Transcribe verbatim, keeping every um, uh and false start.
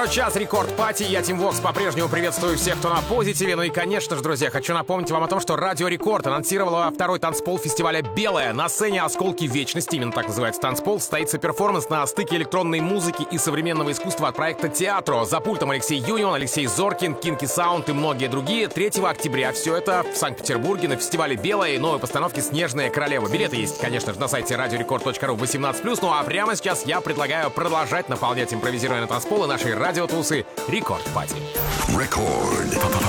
Второй час Рекорд Пати. Я Тим Вокс по-прежнему приветствую всех, кто на позитиве. Ну и, конечно же, друзья, хочу напомнить вам о том, что Радио Рекорд анонсировала второй танцпол фестиваля «Белая». На сцене «Осколки вечности», именно так называется танцпол, состоится перформанс на стыке электронной музыки и современного искусства от проекта «Театро». За пультом Алексей Юнион, Алексей Зоркин, Кинки Саунд и многие другие. третьего октября все это в Санкт-Петербурге на фестивале «Белая» и новой постановке «Снежная королева». Билеты есть, конечно же, на сайте радиорекорд точка ру восемнадцать плюс. Ну а прямо сейчас я предлагаю продолжать наполнять импровизированные танцполы нашей радиотусы Рекорд Пати. Рекорд.